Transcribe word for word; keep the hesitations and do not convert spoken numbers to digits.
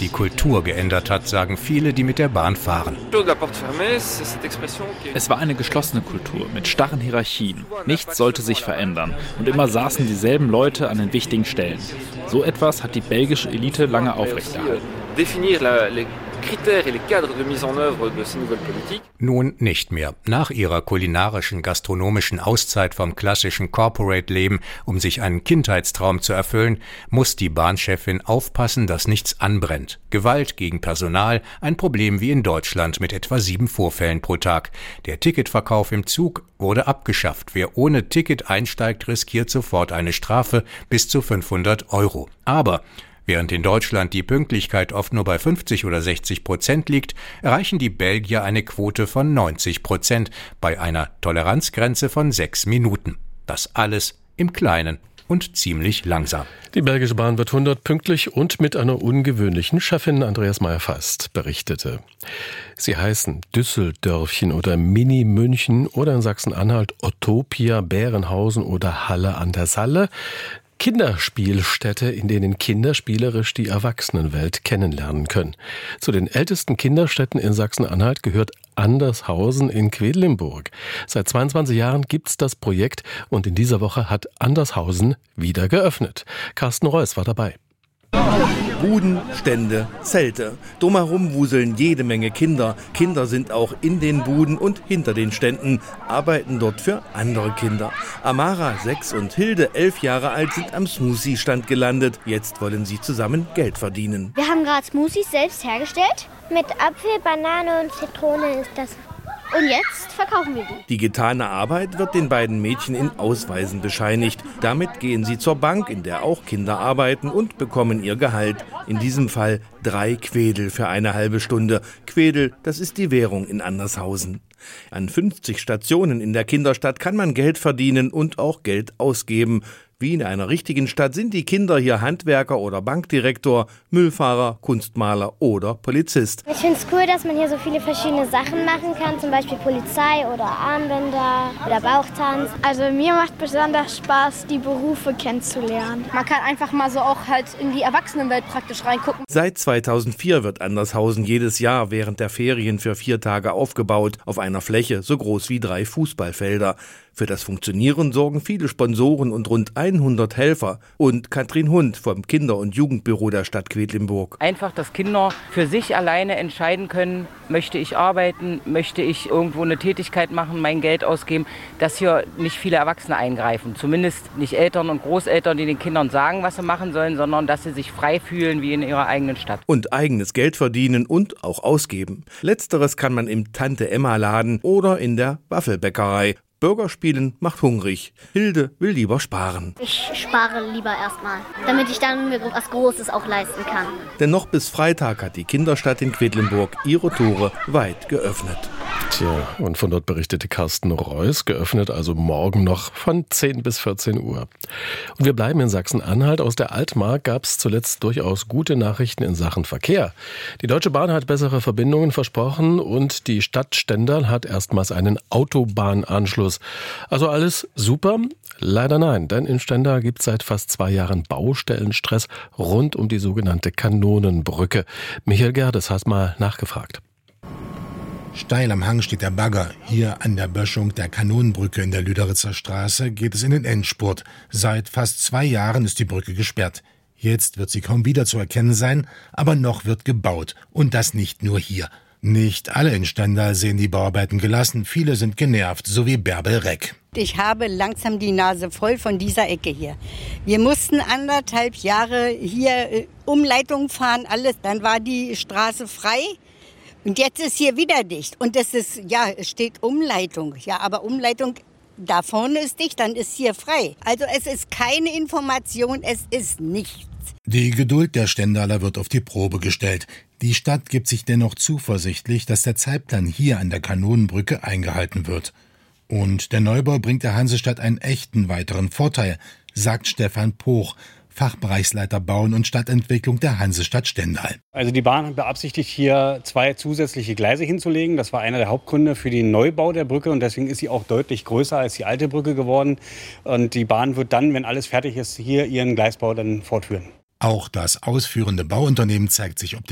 die Kultur geändert hat, sagen viele, die mit der Bahn fahren. Es war eine geschlossene Kultur mit starren Hierarchien. Nichts sollte sich verändern und immer saßen dieselben Leute an den wichtigen Stellen. So etwas hat die belgische Elite lange aufrechterhalten. Nun nicht mehr. Nach ihrer kulinarischen, gastronomischen Auszeit vom klassischen Corporate-Leben, um sich einen Kindheitstraum zu erfüllen, muss die Bahnchefin aufpassen, dass nichts anbrennt. Gewalt gegen Personal, ein Problem wie in Deutschland mit etwa sieben Vorfällen pro Tag. Der Ticketverkauf im Zug wurde abgeschafft. Wer ohne Ticket einsteigt, riskiert sofort eine Strafe bis zu fünfhundert Euro. Aber während in Deutschland die Pünktlichkeit oft nur bei fünfzig oder sechzig Prozent liegt, erreichen die Belgier eine Quote von neunzig Prozent bei einer Toleranzgrenze von sechs Minuten. Das alles im Kleinen und ziemlich langsam. Die Belgische Bahn wird hundert pünktlich und mit einer ungewöhnlichen Chefin, Andreas Meyer-Fast, berichtete. Sie heißen Düsseldörfchen oder Mini-München oder in Sachsen-Anhalt Utopia, Bärenhausen oder Halle an der Saale. Kinderspielstätte, in denen Kinder spielerisch die Erwachsenenwelt kennenlernen können. Zu den ältesten Kinderstätten in Sachsen-Anhalt gehört Andershausen in Quedlinburg. Seit zweiundzwanzig Jahren gibt's das Projekt und in dieser Woche hat Andershausen wieder geöffnet. Carsten Reuss war dabei. Buden, Stände, Zelte. Drumherum wuseln jede Menge Kinder. Kinder sind auch in den Buden und hinter den Ständen, arbeiten dort für andere Kinder. Amara, sechs und Hilde, elf Jahre alt, sind am Smoothie-Stand gelandet. Jetzt wollen sie zusammen Geld verdienen. Wir haben gerade Smoothies selbst hergestellt. Mit Apfel, Banane und Zitrone ist das. Und jetzt verkaufen wir die. Die getane Arbeit wird den beiden Mädchen in Ausweisen bescheinigt. Damit gehen sie zur Bank, in der auch Kinder arbeiten, und bekommen ihr Gehalt. In diesem Fall drei Quedel für eine halbe Stunde. Quedel, das ist die Währung in Andershausen. An fünfzig Stationen in der Kinderstadt kann man Geld verdienen und auch Geld ausgeben. Wie in einer richtigen Stadt sind die Kinder hier Handwerker oder Bankdirektor, Müllfahrer, Kunstmaler oder Polizist. Ich finde es cool, dass man hier so viele verschiedene Sachen machen kann, zum Beispiel Polizei oder Armbänder oder Bauchtanz. Also mir macht besonders Spaß, die Berufe kennenzulernen. Man kann einfach mal so auch halt in die Erwachsenenwelt praktisch reingucken. Seit zweitausendvier wird Andershausen jedes Jahr während der Ferien für vier Tage aufgebaut, auf einer Fläche so groß wie drei Fußballfelder. Für das Funktionieren sorgen viele Sponsoren und rund hundert Helfer. Und Katrin Hund vom Kinder- und Jugendbüro der Stadt Quedlinburg. Einfach, dass Kinder für sich alleine entscheiden können, möchte ich arbeiten, möchte ich irgendwo eine Tätigkeit machen, mein Geld ausgeben, dass hier nicht viele Erwachsene eingreifen. Zumindest nicht Eltern und Großeltern, die den Kindern sagen, was sie machen sollen, sondern dass sie sich frei fühlen wie in ihrer eigenen Stadt. Und eigenes Geld verdienen und auch ausgeben. Letzteres kann man im Tante-Emma-Laden oder in der Waffelbäckerei. Bürgerspielen macht hungrig. Hilde will lieber sparen. Ich spare lieber erstmal, damit ich dann mir was Großes auch leisten kann. Denn noch bis Freitag hat die Kinderstadt in Quedlinburg ihre Tore weit geöffnet. Tja, und von dort berichtete Carsten Reuss, geöffnet also morgen noch von zehn bis vierzehn Uhr. Und wir bleiben in Sachsen-Anhalt. Aus der Altmark gab es zuletzt durchaus gute Nachrichten in Sachen Verkehr. Die Deutsche Bahn hat bessere Verbindungen versprochen und die Stadt Stendal hat erstmals einen Autobahnanschluss. Also alles super? Leider nein, denn in Stendal gibt es seit fast zwei Jahren Baustellenstress rund um die sogenannte Kanonenbrücke. Michael Gerdes hat mal nachgefragt. Steil am Hang steht der Bagger. Hier an der Böschung der Kanonenbrücke in der Lüderitzer Straße geht es in den Endspurt. Seit fast zwei Jahren ist die Brücke gesperrt. Jetzt wird sie kaum wieder zu erkennen sein, aber noch wird gebaut. Und das nicht nur hier. Nicht alle in Stendal sehen die Bauarbeiten gelassen. Viele sind genervt, so wie Bärbel Reck. Ich habe langsam die Nase voll von dieser Ecke hier. Wir mussten anderthalb Jahre hier äh, Umleitung fahren, alles. Dann war die Straße frei. Und jetzt ist hier wieder dicht. Und es ist, ja, es steht Umleitung. Ja, aber Umleitung, da vorne ist dicht, dann ist hier frei. Also es ist keine Information, es ist nichts. Die Geduld der Stendaler wird auf die Probe gestellt. Die Stadt gibt sich dennoch zuversichtlich, dass der Zeitplan hier an der Kanonenbrücke eingehalten wird. Und der Neubau bringt der Hansestadt einen echten weiteren Vorteil, sagt Stefan Poch, Fachbereichsleiter Bauen und Stadtentwicklung der Hansestadt Stendal. Also die Bahn beabsichtigt hier zwei zusätzliche Gleise hinzulegen. Das war einer der Hauptgründe für den Neubau der Brücke und deswegen ist sie auch deutlich größer als die alte Brücke geworden. Und die Bahn wird dann, wenn alles fertig ist, hier ihren Gleisbau dann fortführen. Auch das ausführende Bauunternehmen zeigt sich optimistisch.